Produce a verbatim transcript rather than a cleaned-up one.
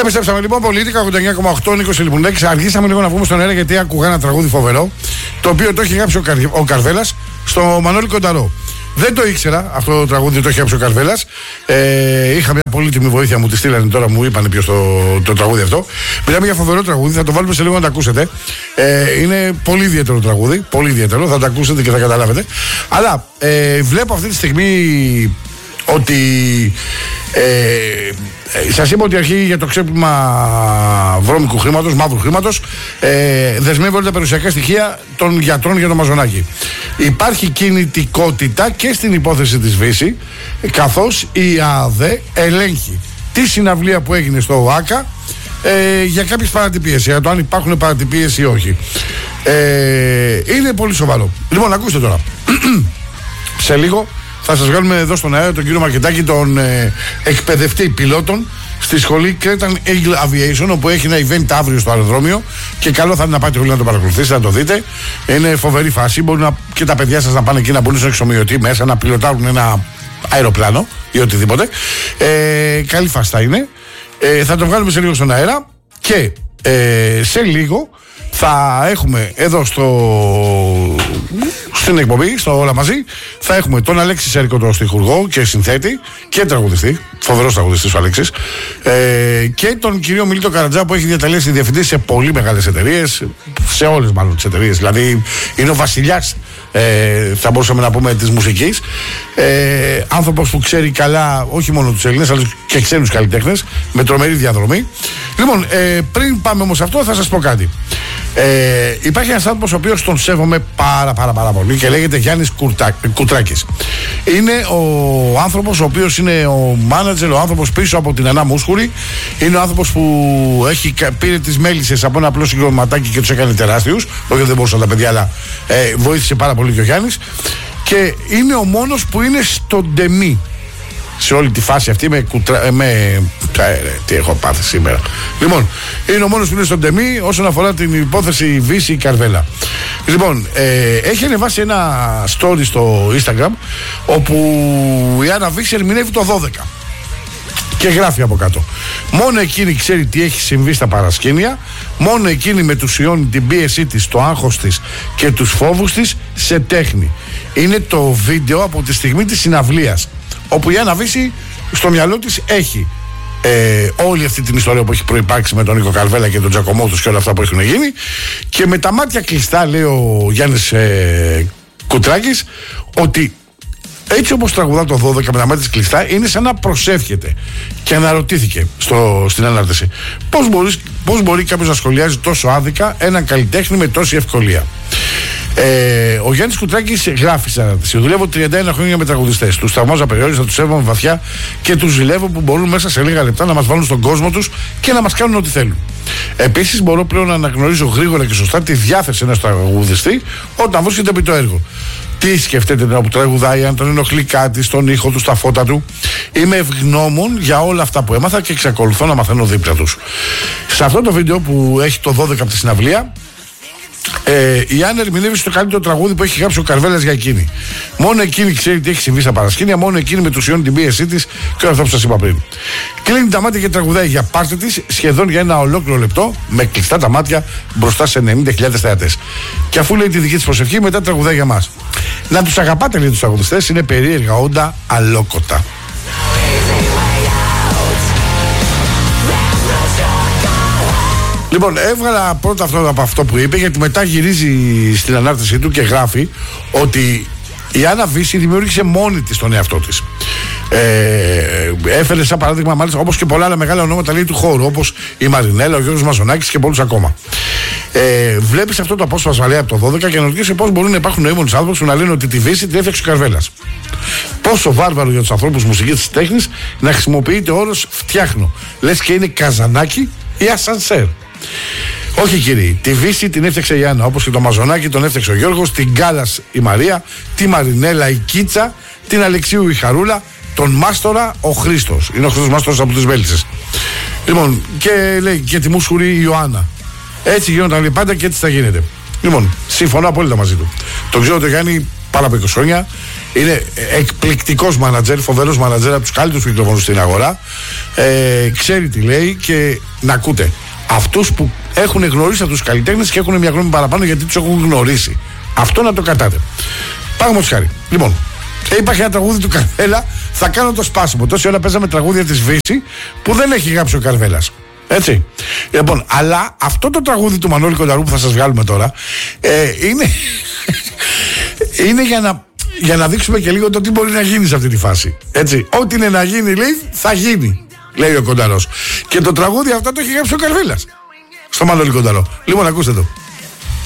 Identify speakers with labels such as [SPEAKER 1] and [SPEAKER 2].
[SPEAKER 1] Επιστρέψαμε λοιπόν, Πολίτικα ογδόντα εννιά κόμμα οκτώ, Νίκος Ελιμουνάκης. Αργήσαμε λίγο να βγούμε στον αέρα γιατί άκουγα ένα τραγούδι φοβερό, το οποίο το έχει γράψει ο, Καρ... ο Καρβέλας στο Μανώλη Κονταρό. Δεν το ήξερα αυτό το τραγούδι, το έχει γράψει ο Καρβέλας. Ε, είχα μια πολύτιμη βοήθεια, μου τη στείλανε τώρα, μου είπανε ποιος το, το τραγούδι αυτό. Μιλάμε για φοβερό τραγούδι, θα το βάλουμε σε λίγο να το ακούσετε. Ε, είναι πολύ ιδιαίτερο τραγούδι, πολύ ιδιαίτερο, θα το ακούσετε και θα καταλάβετε. Αλλά ε, βλέπω αυτή τη στιγμή ότι ε, σας είπα ότι αρχή για το ξέπλυμα βρώμικου χρήματος, μαύρου χρήματος, ε, δεσμεύονται τα περιουσιακά στοιχεία των γιατρών για το Μαζονάκι. Υπάρχει κινητικότητα και στην υπόθεση της Βύση, καθώς η ΑΔΕ ελέγχει τη συναυλία που έγινε στο ΟΑΚΑ ε, για κάποιες παρατυπίες, για το αν υπάρχουν παρατυπίες ή όχι. Ε, είναι πολύ σοβαρό. Λοιπόν, ακούστε τώρα. Σε λίγο θα σας βγάλουμε εδώ στον αέρα τον κύριο Μαρκετάκη, τον ε, εκπαιδευτή πιλότων στη σχολή Cretan Eagle Aviation, όπου έχει ένα event αύριο στο αεροδρόμιο και καλό θα είναι να πάτε όλοι να το παρακολουθήσετε, να το δείτε. Είναι φοβερή φάση. Μπορεί να, και τα παιδιά σας να πάνε εκεί να μπουν στον εξομοιωτή μέσα, να πιλοτάρουν ένα αεροπλάνο ή οτιδήποτε. Ε, καλή φάση θα είναι. Ε, θα το βγάλουμε σε λίγο στον αέρα και ε, σε λίγο θα έχουμε εδώ στο, στην εκπομπή, στο Όλα Μαζί, θα έχουμε τον Αλέξη Σέρικο, τον στιχουργό και συνθέτη και τραγουδιστή, φοβερός τραγουδιστής ο Αλέξης, ε, και τον κύριο Μιλίτο Καρατζά, που έχει διατελέσει διευθυντή σε πολύ μεγάλες εταιρείες, σε όλες μάλλον τις εταιρείες, δηλαδή είναι ο βασιλιάς, ε, θα μπορούσαμε να πούμε, της μουσικής, ε, άνθρωπος που ξέρει καλά όχι μόνο τους Έλληνες αλλά και ξένους καλλιτέχνες, με τρομερή διαδρομή. Λοιπόν, ε, πριν πάμε όμως αυτό, θα σας πω κάτι. Ε, υπάρχει ένας άνθρωπος ο οποίος τον σέβομαι πάρα πάρα πάρα πολύ και λέγεται Γιάννης Κουρτά, Κουτράκης. Είναι ο άνθρωπος ο οποίος είναι ο μάνατζερ, ο άνθρωπος πίσω από την Ανά Μούσχουρη. Είναι ο άνθρωπος που έχει, πήρε τις μέλισσες από ένα απλό συγκροτηματάκι και τους έκανε τεράστιους. Όχι, δεν μπορούσαν τα παιδιά, αλλά ε, βοήθησε πάρα πολύ και ο Γιάννης. Και είναι ο μόνος που είναι στο ντεμί σε όλη τη φάση αυτή με, κουτρα... με... Ε, τι έχω πάθει σήμερα. Λοιπόν, είναι ο μόνος που είναι στον τεμή όσον αφορά την υπόθεση Βύση Καρβέλα. Λοιπόν, ε, έχει ανεβάσει ένα story στο Instagram όπου η Άννα Βύση ερμηνεύει το δώδεκα και γράφει από κάτω: μόνο εκείνη ξέρει τι έχει συμβεί στα παρασκήνια, μόνο εκείνη μετουσιώνει την πίεσή της, το άγχος της και τους φόβους της σε τέχνη. Είναι το βίντεο από τη στιγμή της συναυλίας, όπου η Άννα Βύση στο μυαλό της έχει ε, όλη αυτή την ιστορία που έχει προϋπάρξει με τον Νίκο Καρβέλα και τον Τζακωμό τους και όλα αυτά που έχουν γίνει, και με τα μάτια κλειστά λέει ο Γιάννης ε, Κουτράκης ότι έτσι όπως τραγουδά το δώδεκα με τα μάτια κλειστά είναι σαν να προσεύχεται, και αναρωτήθηκε στο, στην ανάρτηση πώς, μπορείς, πώς μπορεί κάποιος να σχολιάζει τόσο άδικα έναν καλλιτέχνη με τόση ευκολία. Ε, ο Γιάννης Κουτράκης γράφει στην ανάρτηση: δουλεύω τριάντα ένα χρόνια με τραγουδιστές. Τους θαυμάζω απεριόριστα, τους σέβομαι βαθιά και τους ζηλεύω που μπορούν μέσα σε λίγα λεπτά να μας βάλουν στον κόσμο τους και να μας κάνουν ό,τι θέλουν. Επίσης, μπορώ πλέον να αναγνωρίζω γρήγορα και σωστά τη διάθεση ενός τραγουδιστή όταν βρίσκεται επί το έργο. Τι σκεφτείτε την ώρα που τραγουδάει, αν τον ενοχλεί κάτι στον ήχο του, στα φώτα του. Είμαι ευγνώμων για όλα αυτά που έμαθα και εξακολουθώ να μαθαίνω δίπλα τους. Σε αυτό το βίντεο που έχει το δώδεκα από τη συναυλία, Ε, η Άννα ερμηνεύει στο καλύτερο τραγούδι που έχει γράψει ο Καρβέλας για εκείνη. Μόνο εκείνη ξέρει τι έχει συμβεί στα παρασκήνια, μόνο εκείνη μετουσιώνει την πίεσή της και όλα αυτά που σας είπα πριν. Κλείνει τα μάτια και τραγουδάει για πάρτι της σχεδόν για ένα ολόκληρο λεπτό, με κλειστά τα μάτια μπροστά σε ενενήντα χιλιάδες θεατές. Και αφού λέει τη δική της προσευχή, μετά τραγουδάει για μας. Να τους αγαπάτε, λέει, τους τραγουδιστές, είναι περίεργα όντα αλόκοτα. Λοιπόν, έβγαλα πρώτα αυτό από αυτό που είπε, γιατί μετά γυρίζει στην ανάρτησή του και γράφει ότι η Άννα Βύση δημιούργησε μόνη της τον εαυτό της. Ε, έφερε σαν παράδειγμα, μάλιστα, όπως και πολλά άλλα μεγάλα ονόματα, λέει, του χώρου, όπως η Μαρινέλα, ο Γιώργος Μαζονάκης και πολλούς ακόμα. Ε, βλέπεις αυτό το απόσπασμα, λέει, από το δώδεκα και αναρωτιέσαι πώς μπορούν να υπάρχουν νοήμονες άνθρωποι που να λένε ότι τη Βύση την έφτιαξε ο Καρβέλας. Πόσο βάρβαρο για τους ανθρώπους μουσικής της τέχνης να χρησιμοποιείται ο όρος φτιάχνω. Λες και είναι καζανάκι ή ασανσέρ. Όχι, κύριε, τη Βύση την έφτιαξε η Άννα, όπως και το Μαζονάκι τον έφτιαξε ο Γιώργος, την Γκάλας η Μαρία, τη Μαρινέλα η Κίτσα, την Αλεξίου η Χαρούλα, τον Μάστορα ο Χρήστος. Είναι ο Χρήστος Μάστορας από τις Βέλισσες. Λοιπόν, και λέει και τη Μούσχουρη η Ιωάννα. Έτσι γίνονταν, λέει, πάντα και έτσι θα γίνεται. Λοιπόν, συμφωνώ απόλυτα μαζί του. Τον ξέρω τον Γιάννη πάρα από είκοσι χρόνια. Είναι εκπληκτικός μάνατζερ, φοβερός μάνατζερ, από τους καλύτερους μικροφόνους στην αγορά. Ε, ξέρει τι λέει και να ακούτε. Αυτούς που έχουν γνωρίσει από τους καλλιτέχνες και έχουν μια γνώμη παραπάνω γιατί τους έχουν γνωρίσει. Αυτό να το κατάτε. Πάμε όμως χάρη. Λοιπόν, υπάρχει ένα τραγούδι του Καρβέλα. Θα κάνω το σπάσιμο. Τόση ώρα παίζαμε τραγούδια της Βύση που δεν έχει γράψει ο Καρβέλας. Έτσι. Λοιπόν, αλλά αυτό το τραγούδι του Μανώλη Κονταρού που θα σας βγάλουμε τώρα ε, είναι, είναι για να, για να δείξουμε και λίγο το τι μπορεί να γίνει σε αυτή τη φάση. Έτσι. Ό,τι είναι να γίνει, λέει, θα γίνει, λέει ο Κονταρός. Και το τραγούδι αυτό το έχει γράψει ο Καρβέλας στο Μανώλη Κονταρό. Λοιπόν, ακούστε το.